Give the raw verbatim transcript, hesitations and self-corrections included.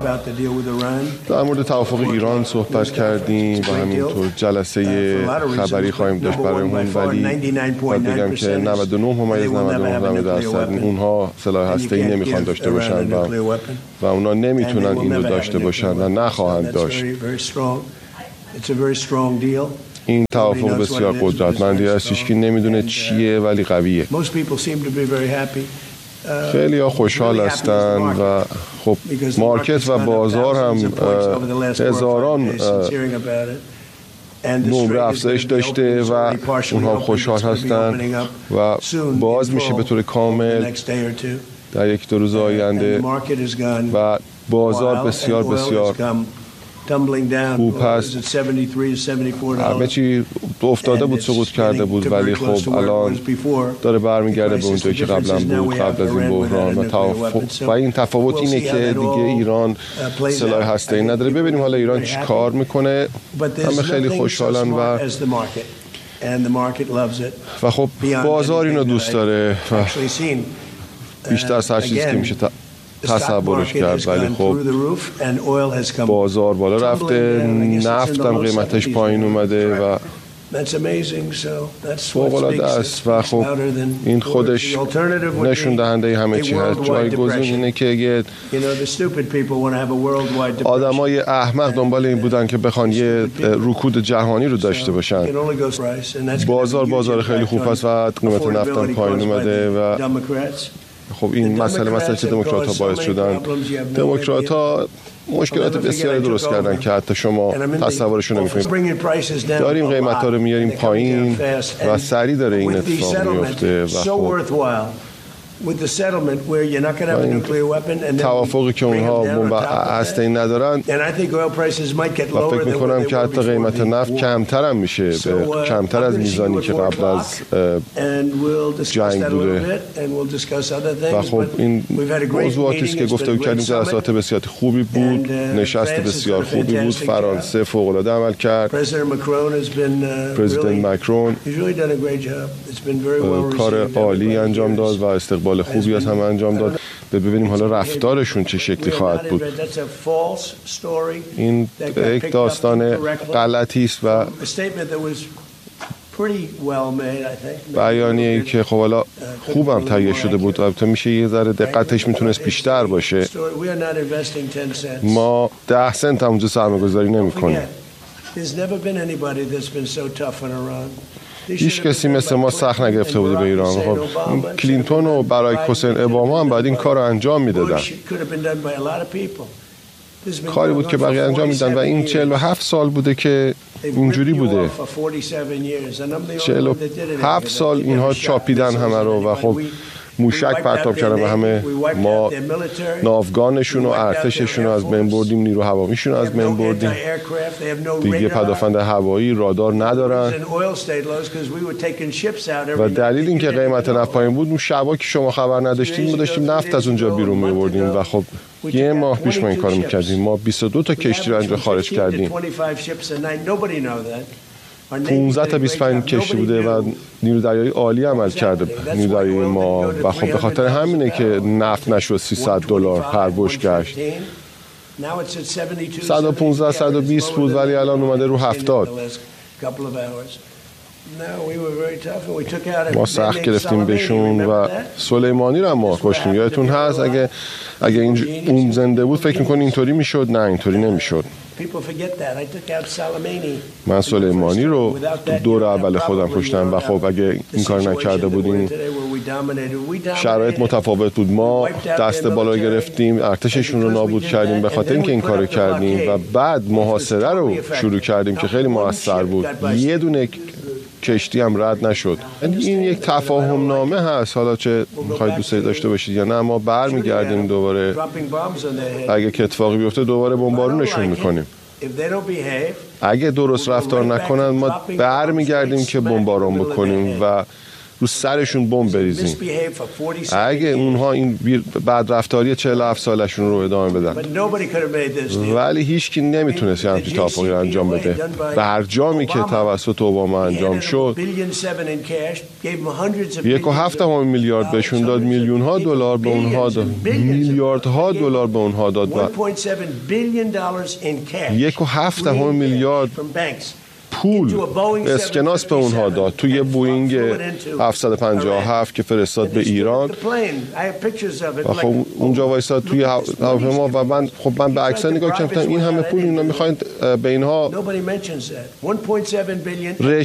در مورد توافق ایران صحبت کردیم و همینطور جلسه خبری خواهیم داشت برای اون، ولی باید بگم که نود و نه ممیز نود و نه درصد اونها سلاح هسته‌ای نمیخوان داشته باشن و و اونا نمیتونن این رو داشته باشن و نخواهند داشت. این توافق بسیار قدرتمندی است، هیچ کی نمیدونه چیه ولی قویه. خیلی ها خوشحال هستن و خب مارکت و بازار هم هزاران نمره افزایش داشته و اونها خوشحال هستن و باز میشه به طور کامل در یک دو روز آینده و بازار بسیار بسیار خوب هست. همه چی افتاده بود، سقوط کرده بود، ولی خب الان داره برمیگرده به اونجایی که قبلا بود، قبل از این بحران. و توافق و این تفاوت اینه که دیگه ایران سلاح هسته‌ای نداره. ببینیم حالا ایران چی کار میکنه. همه خیلی خوشحالن و و خب بازار اینو دوست داره و بیشتر از هر چیزی که میشه تصورش کرد، ولی خب بازار بالا رفته، نفت هم قیمتش پایین اومده و فوق‌العاده است و خب این خودش نشون دهنده همه چی هست. جایگزین اینه که یه آدمای احمق دنبال این بودن که بخوان یه رکود جهانی رو داشته باشن. بازار بازار خیلی خوب است و قیمت نفت هم پایین اومده و خب این مسئله مسئله که دموکرات ها باعث شدن. دموکرات ها مشکلات بسیاری درست کردن که حتی شما تصورشو نمی‌کنید. داریم قیمت ها رو میاریم پایین و سریع داره این اتفاق میفته و خب توافقی که اونها بمب هسته‌ای ندارن و فکر میکنم که حتی قیمت نفت کمتر هم میشه، کمتر از میزانی که قبل از جنگ بوده و خب این موضوعاتی است که گفتگو کردیم. جلسات بسیار خوبی بود، نشست بسیار خوبی بود. فرانسه فوق‌العاده عمل کرد. پرزیدنت مکرون کار عالی انجام داد و استقبال خوبی از هم انجام داد. ببینیم حالا رفتارشون چه شکلی خواهد بود. این یک داستان غلطی است و بیانیه‌ای که خب حالا خوبم تهیه شده بود، البته میشه یه ذره دقتش میتونست بیشتر باشه. ما ده سنت هم اونجا سرمایه‌گذاری نمی‌کنیم. هیچ کسی مثل ما سخت نگرفته بوده به ایران. خب کلینتون و باراک حسین اوباما هم باید این کار رو انجام میدادن. کاری بود که بقیه انجام میدن و این چهل و هفت سال بوده که اینجوری بوده. چهل و هفت سال اینها چاپیدن همه رو و خب موشک پرتاب کردن و همه ما ناوگانشون و ارتششون رو از بین بردیم، نیرو هوامیشون رو از بین بردیم. دیگه پدافند هوایی، رادار ندارن و دلیل این که قیمت نفت پایین بود اون شبا که شما خبر نداشتیم ما داشتیم نفت از اونجا بیرون می‌بردیم و خب یه ماه پیش ما این کارو می‌کردیم. ما بیست و دو تا کشتی رو اینجا خارج کردیم. پانزده تا بیست و پنج کشتی بوده و نیرو دریایی عالی عمل کرده نیرو دریایی ما و خب به خاطر همینه که نفت نشد سیصد دلار هر بشکش. صد و پانزده صد و بیست بود ولی الان اومده رو هفتاد. ما سخت گرفتیم بهشون و سلیمانی رو هم ما کشتیم. یادتون هست اگه اگه این اون زنده بود فکر می‌کنی اینطوری میشد؟ نه اینطوری نمیشد. من سلیمانی رو دور اول خودم کشتم و خب اگه این کار نکرده بودیم شرایط متفاوت بود. ما دست بالا گرفتیم، ارتششون رو نابود کردیم به خاطر اینکه این کارو کردیم و بعد محاصره رو شروع کردیم که خیلی موثر بود. یه دونه کشتی هم رد نشد. این یک تفاهم نامه هست، حالا چه میخواید دوست داشته باشید یا نه ما برمیگردیم دوباره اگه که اتفاقی بیفته دوباره بمبارونشون میکنیم. اگه درست رفتار نکنن ما برمیگردیم که بمبارون بکنیم و رو سرشون بمب بریزیم. اگه اونها این بدرفتاری چهل و هفت سالشون رو ادامه بدن، ولی هیچکی نمیتونست یه همچین توافقی رو انجام بده. برجامی که توسط اوباما انجام شد، یک و هفت دهم میلیارد بهشون داد، میلیون ها دلار به اونها داد، میلیاردها دلار به اونها داد و یک و هفت دهم میلیارد پول اسکناس به اونها داد توی بوینگ هفتصد و پنجاه و هفت که فرستاد به ایران و خب اونجا وایساد توی هواپیما و من خب من به عکس‌ها نگاه کردم، این همه پول اینا میخواین به اینها